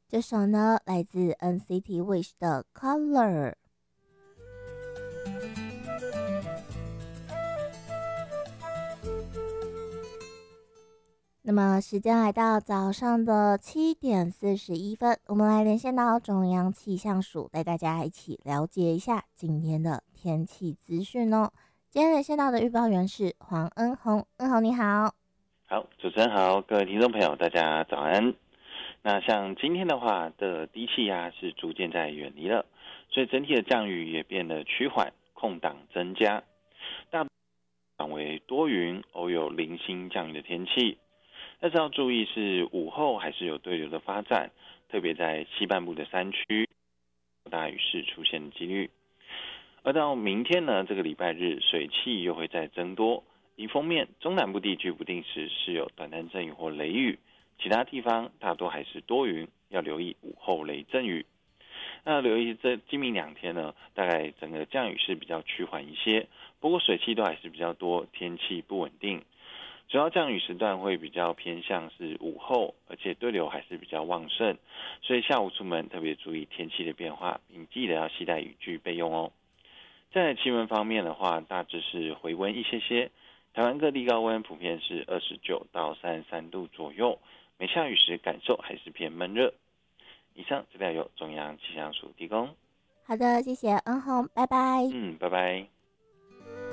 这首呢来自 NCT Wish 的 Color。那么时间来到早上的7:41，我们来连线到中央气象署，带大家一起了解一下今天的天气资讯哦。今天连线到的预报员是黄恩宏，恩宏你好。 好，主持人好，各位听众朋友，大家早安。那像今天的话的低气压是逐渐在远离了，所以整体的降雨也变得趋缓，空档增加，大转为多云，偶有零星降雨的天气。但是要注意是午后还是有对流的发展，特别在西半部的山区，大雨势出现的几率。而到明天呢，这个礼拜日水汽又会再增多。迎风面，中南部地区不定时是有短暂阵雨或雷雨，其他地方大多还是多云，要留意午后雷阵雨。那留意这今明两天呢，大概整个降雨是比较趋缓一些，不过水汽都还是比较多，天气不稳定。主要降雨时段会比较偏向是午后，而且对流还是比较旺盛，所以下午出门特别注意天气的变化，并记得要携带雨具备用哦。在气温方面的话，大致是回温一些，台湾各地高温普遍是29到33度左右，没下雨时感受还是偏闷热。以上资料由中央气象署提供。 好的，谢谢恩宏，拜拜。 拜拜。